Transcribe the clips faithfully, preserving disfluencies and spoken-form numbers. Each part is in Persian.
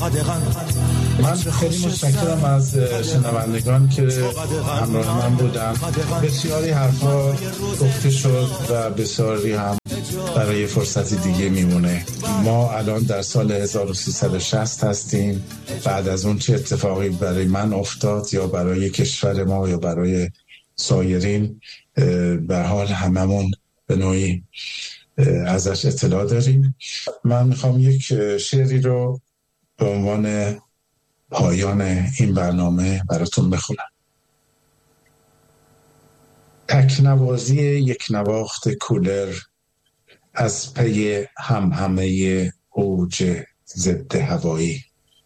من خیلی متشکرم از شنوندگان که همراه من بودن. بسیاری حرفا گفته شد و بسیاری هم برای فرصتی دیگه میمونه. ما الان در سال هزار و سیصد و شصت هستیم. بعد از اون چه اتفاقی برای من افتاد یا برای کشور ما یا برای سایرین، به حال هممون به نوعی ازش اطلاع داریم. من میخوام یک شعری رو به عنوان پایان این برنامه براتون بخونم. تکنوازی یک نواخت کولر از پی هم همه اوج ضد هوایی.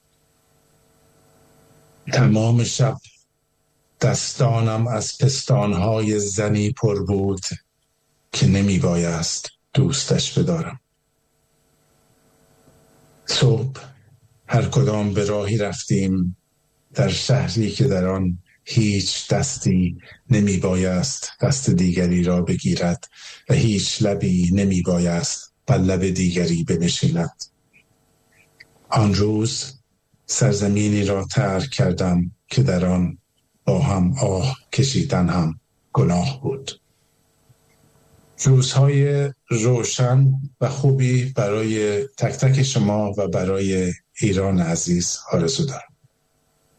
تمام شب دستانم از پستانهای زنی پر بود که نمی بایست دوستش بدارم. صبح هر کدام به راهی رفتیم در شهری که در آن هیچ دستی نمی بایست دست دیگری را بگیرد و هیچ لبی نمی بایست بر لب دیگری بنشیند. آن روز سرزمینی را ترک کردم که در آن با هم آه کشیدن هم گناه بود. روزهای روشن و خوبی برای تک تک شما و برای ایران عزیز آرزو دارم.